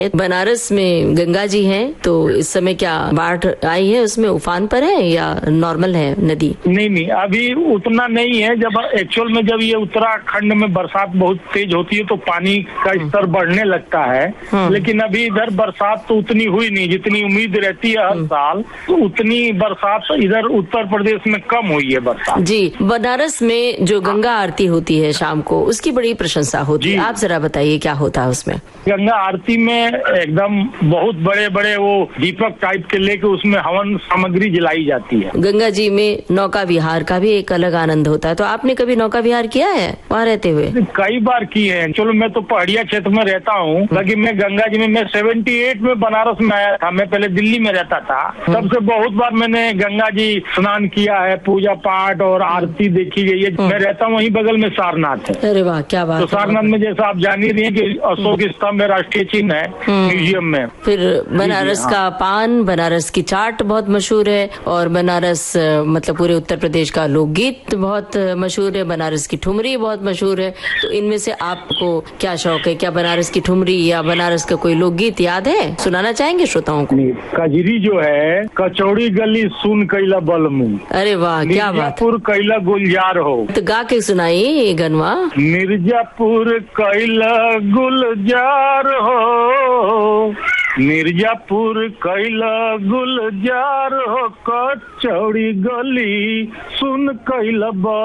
बनारस में गंगा जी हैं, तो इस समय क्या बाढ़ आई है, उसमें उफान पर है या नॉर्मल है नदी? नहीं, अभी उतना नहीं है। जब एक्चुअल में जब ये उत्तराखंड में बरसात बहुत तेज होती है तो पानी का स्तर बढ़ने लगता है, लेकिन अभी इधर बरसात तो उतनी हुई नहीं जितनी उम्मीद रहती है हर साल। तो उतनी बरसात इधर उत्तर प्रदेश में कम हुई है बरसात। जी, बनारस में जो गंगा आरती होती है शाम को, उसकी बड़ी प्रशंसा होती है। आप जरा बताइए क्या होता है उसमें? गंगा आरती में एकदम बहुत बड़े बड़े वो दीपक टाइप के लेके उसमें हवन सामग्री जलाई जाती है। गंगा जी में नौका विहार का भी एक अलग आनंद होता है। तो आपने कभी नौका विहार किया है वहाँ रहते हुए? कई बार किए हैं। चलो, मैं तो पहाड़िया क्षेत्र में रहता हूँ, लेकिन मैं गंगा जी में मैं 78 में बनारस में आया था। मैं पहले दिल्ली में रहता था, तब से बहुत बार मैंने गंगा जी स्नान किया है, पूजा पाठ और आरती देखी गई है। मैं रहता हूँ वहीं बगल में सारनाथ है। अरे वाह, क्या बात। तो सारनाथ में जैसा आप जान ही रही हैं कि अशोक स्तंभ राष्ट्रीय चिन्ह है म्यूजियम में। फिर बनारस का पान, बनारस की चाट बहुत मशहूर है, और बनारस मतलब पूरे उत्तर प्रदेश का लोकगीत बहुत मशहूर है, बनारस की ठुमरी बहुत मशहूर है। तो इनमें से आपको क्या शौक है? क्या बनारस की ठुमरी या बनारस का कोई लोकगीत याद है, सुनाना चाहेंगे श्रोताओं को? कजरी जो है, कचौड़ी गली सुन कैला बलमू। अरे वाह, क्या बात। मिर्जापुर कैला गुलजार हो, तो गा के सुनाइए ये गनवा। मिर्जापुर कैला गुलजार हो, मिर्जापुर कैला गुलजार हो, कचौड़ी गली सुन कैला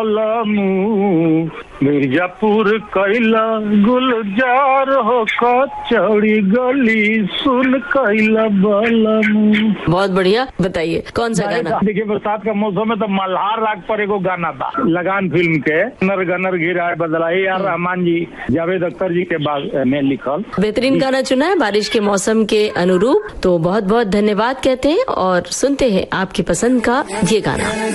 बलमू। मिर्जापुर कैला गुलजार हो, कचौड़ी गली सुन कैला बलमू। बहुत बढ़िया, बताइए कौन सा गाना? देखिए, बरसात का मौसम है तो मल्हार राग पर एगो गाना था लगान फिल्म के, नर गनर गिरा बदला, यार रहमान जी, जावेद अख्तर जी के बाद में लिखल बेहतरीन गाना चुना है बारिश के मौसम के अनुरूप। तो बहुत बहुत धन्यवाद कहते हैं और सुनते हैं आपकी पसंद का ये गाना।